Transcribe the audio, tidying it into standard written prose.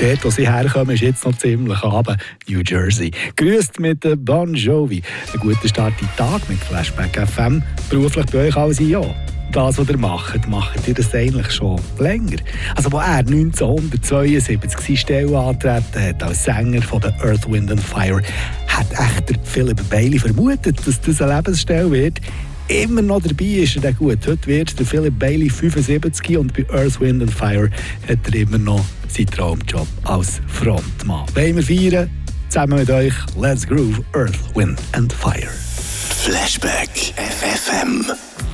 dort, wo sie herkommen, ist jetzt noch ziemlich runter, New Jersey. Grüßt mit Bon Jovi. Ein guter Start in den Tag mit Flashback FM. Beruflich bei euch alles ja. Das, was ihr macht ihr das eigentlich schon länger. Also, als er 1972 seine Stelle angetreten hat als Sänger von der Earth, Wind and Fire, hat echt der Philip Bailey vermutet, dass das eine Lebensstelle wird. Immer noch dabei ist er dann gut. Heute wird der Philip Bailey 75 und bei Earth, Wind and Fire hat er immer noch seinen Traumjob als Frontmann. Wollen wir feiern? Zusammen mit euch Let's Groove, Earth, Wind and Fire. Flashback FFM.